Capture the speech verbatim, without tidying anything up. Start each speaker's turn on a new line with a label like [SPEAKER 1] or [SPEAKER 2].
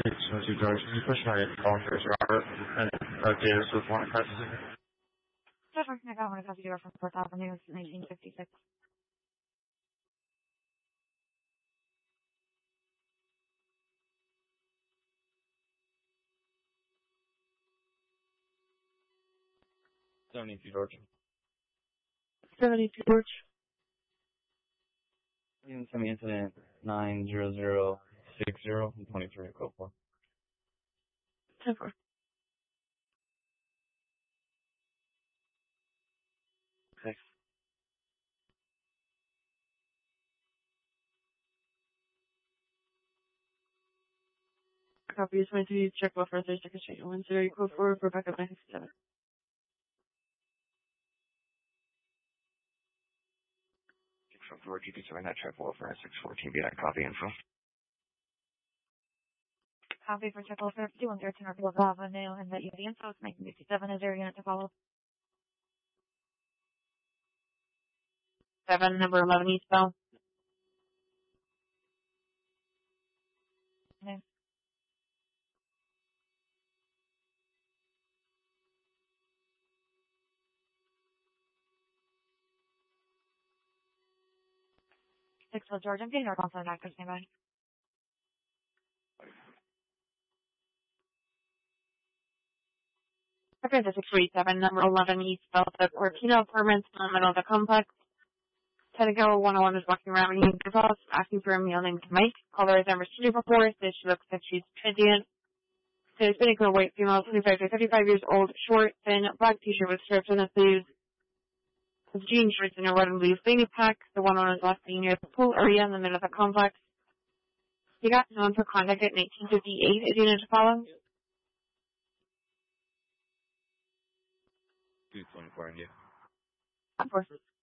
[SPEAKER 1] So two dollars. Can you push my phone first, Robert? And uh, Davis with one processing.
[SPEAKER 2] Sure, I got one copy here from Fourth Avenue, nineteen fifty-six.
[SPEAKER 3] seventy-two Georgia.
[SPEAKER 2] seventy-two George.
[SPEAKER 3] Semi incident nine zero zero six zero and twenty-three code four.
[SPEAKER 2] ten four.
[SPEAKER 3] Six.
[SPEAKER 2] Copy is going to check buffer Thursday Street one zero code four for backup nine sixty-seven.
[SPEAKER 4] From four G P seven that check for six fourteen be that copy info.
[SPEAKER 2] Copy for check over fifty-one thirteen or Fourth Avenue and the U V info is nineteen fifty-seven is there unit to follow. Seven number eleven eastbound. Okay. Six Hill George, I'm getting our constant actors nearby. Okay, the six forty-seven, number eleven eastbound, the Cortino apartments in the middle of the complex. Tentacle one oh one is walking around using the house, asking for a male named Mike. Caller has never seen her before, says she looks like she's transient. Says Hispanic or white female, twenty-five to thirty-five years old, short, thin, black t-shirt with strips on the sleeves. With jean shorts and a red and blue fanny pack. The one on his left being near the pool area in the middle of the complex. He got known for contact at nineteen fifty-eight. Is he in to follow?
[SPEAKER 3] two twenty-four India.
[SPEAKER 2] Of course.